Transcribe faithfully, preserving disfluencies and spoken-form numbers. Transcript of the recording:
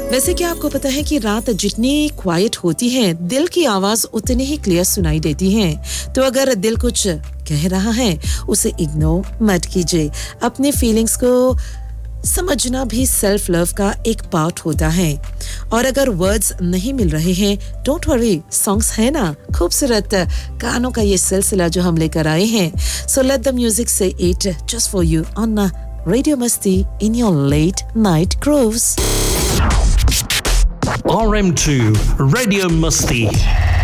वैसे क्या आपको पता है कि रात जितनी क्वाइट होती है, दिल की आवाज उतनी ही क्लियर सुनाई देती है। तो अगर दिल कुछ कह रहा है, उसे इग्नोर मत कीजिए। अपनी फीलिंग्स को समझना भी सेल्फ लव का एक पार्ट होता है। और अगर वर्ड्स नहीं मिल रहे हैं, डोंट वरी, सॉन्ग्स है ना, खूबसूरत गानों का ये सिलसिला जो हम लेकर आए हैं। सो लेट द म्यूजिक से it just for you on radio मस्ती in your let night grooves. R M two Radio Musti.